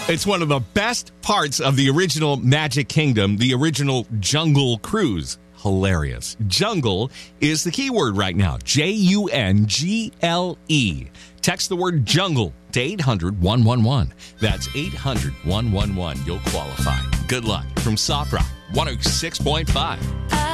It's one of the best parts of the original Magic Kingdom, the original Jungle Cruise. Hilarious. Jungle is the keyword right now. Jungle. Text the word jungle to 800-111. That's 800-111. You'll qualify. Good luck from Soft Rock 106.5.